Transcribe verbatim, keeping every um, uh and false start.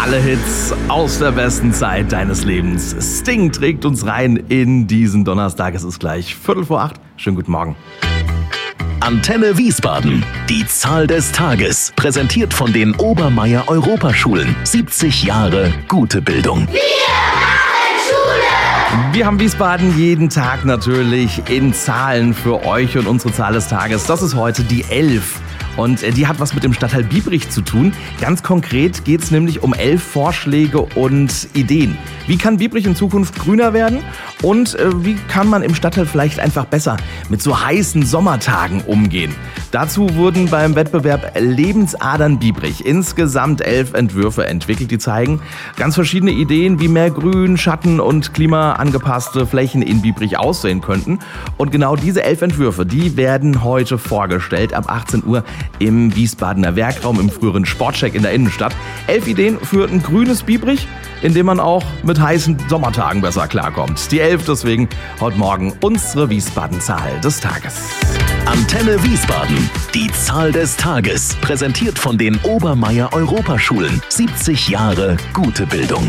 Alle Hits aus der besten Zeit deines Lebens. Sting trägt uns rein in diesen Donnerstag. Es ist gleich Viertel vor acht. Schönen guten Morgen. Antenne Wiesbaden. Die Zahl des Tages. Präsentiert von den Obermeier Europaschulen. siebzig Jahre gute Bildung. Wir haben Wiesbaden jeden Tag natürlich in Zahlen für euch und unsere Zahl des Tages. Das ist heute die elf. Und die hat was mit dem Stadtteil Biebrich zu tun. Ganz konkret geht es nämlich um elf Vorschläge und Ideen. Wie kann Biebrich in Zukunft grüner werden? Und äh, wie kann man im Stadtteil vielleicht einfach besser mit so heißen Sommertagen umgehen? Dazu wurden beim Wettbewerb Lebensadern Biebrich insgesamt elf Entwürfe entwickelt, die zeigen ganz verschiedene Ideen, wie mehr Grün, Schatten und klimaangepasste Flächen in Biebrich aussehen könnten. Und genau diese elf Entwürfe, die werden heute vorgestellt ab achtzehn Uhr im Wiesbadener Werkraum im früheren Sportcheck in der Innenstadt. Elf Ideen für ein grünes Biebrich, in dem man auch mit heißen Sommertagen besser klarkommt. Die elf deswegen heute Morgen unsere Wiesbaden-Zahl des Tages. Antenne Wiesbaden. Die Zahl des Tages. Präsentiert von den Obermeier Europaschulen. siebzig Jahre gute Bildung.